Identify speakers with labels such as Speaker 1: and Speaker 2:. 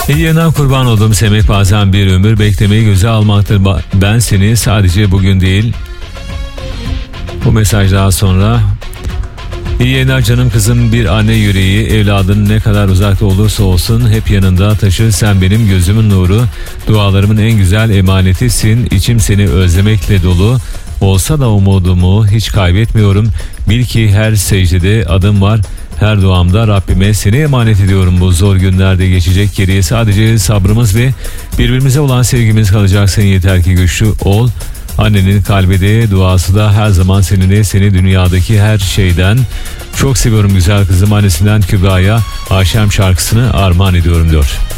Speaker 1: İyi yayınlar, kurban olduğum Semih. Bazen bir ömür beklemeyi göze almaktır. Ben seni sadece bugün değil. Bu mesaj daha sonra. İyi yayınlar canım kızım, bir anne yüreği evladının ne kadar uzakta olursa olsun hep yanında taşır. Sen benim gözümün nuru, dualarımın en güzel emanetisin. İçim seni özlemekle dolu. Olsa da umudumu hiç kaybetmiyorum. Bil ki her secdede adım var. Her duamda Rabbime seni emanet ediyorum. Bu zor günlerde geçecek, geriye sadece sabrımız ve birbirimize olan sevgimiz kalacak. Sen yeter ki güçlü ol. Annenin kalbi de duası da her zaman seninle, seni dünyadaki her şeyden çok seviyorum güzel kızım. Annesinden Kübra'ya Ayşem şarkısını armağan ediyorum diyor.